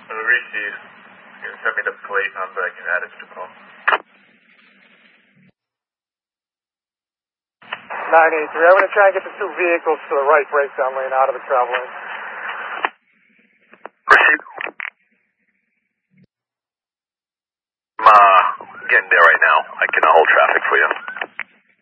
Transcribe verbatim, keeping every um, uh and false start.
Receive. You can send me the plate number, I can add it to the call. nine eight three, I'm going to try and get the two vehicles to the right breakdown lane out of the travel lane. Receive. I'm uh, getting there right now. I can uh, hold traffic for you.